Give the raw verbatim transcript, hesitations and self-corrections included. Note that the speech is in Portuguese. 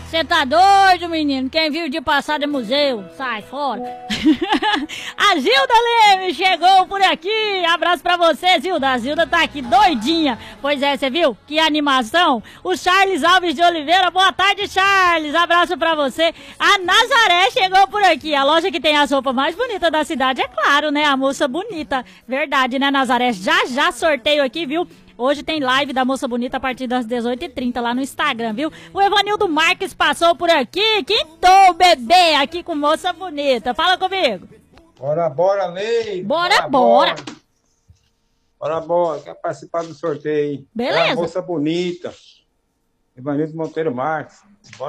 Você tá doido, menino? Quem viu de passado é museu. Sai fora. A Zilda Leme chegou por aqui. Abraço pra você, Zilda. A Zilda tá aqui doidinha. Pois é, você viu? Que animação. O Charles Alves de Oliveira. Boa tarde, Charles. Abraço pra você. A Nazaré chegou por aqui. A loja que tem as roupas mais bonitas da cidade, é claro, né? A moça bonita. Verdade, né, Nazaré? Já já sorteio aqui, viu? Hoje tem live da Moça Bonita a partir das dezoito e trinta lá no Instagram, viu? O Evanildo Marques passou por aqui. Quintou, bebê, aqui com Moça Bonita. Fala comigo. Bora, bora, Lei. Bora, bora. Bora, bora. Quer participar do sorteio? Beleza. É a Moça Bonita. Evanildo Monteiro Marques. Bora.